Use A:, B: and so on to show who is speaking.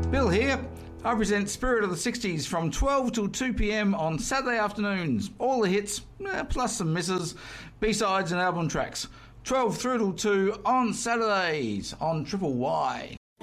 A: Bill here. I present Spirit of the 60s from 12 till 2 p.m. on Saturday afternoons. All the hits, plus some misses, B-sides and album tracks. 12 through till 2 on Saturdays on Triple Y.